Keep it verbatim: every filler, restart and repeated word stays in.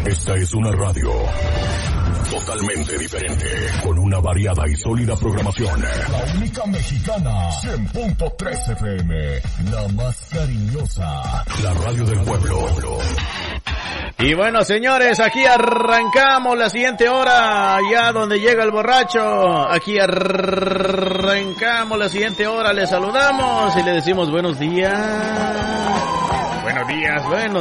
Esta es una radio totalmente diferente, con una variada y sólida programación. La única mexicana, cien punto tres F M, la más cariñosa. La radio del pueblo. Y bueno, señores, aquí arrancamos la siguiente hora, allá donde llega el borracho. Aquí arrancamos la siguiente hora, le saludamos y le decimos buenos días. Buenos días, buenos